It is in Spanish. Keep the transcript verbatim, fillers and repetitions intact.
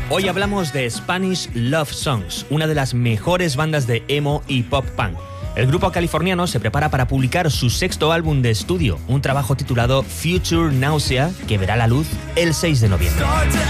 Hoy hablamos de Spanish Love Songs, una de las mejores bandas de emo y pop punk. El grupo californiano se prepara para publicar su sexto álbum de estudio, un trabajo titulado Future Nausea, que verá la luz el seis de noviembre.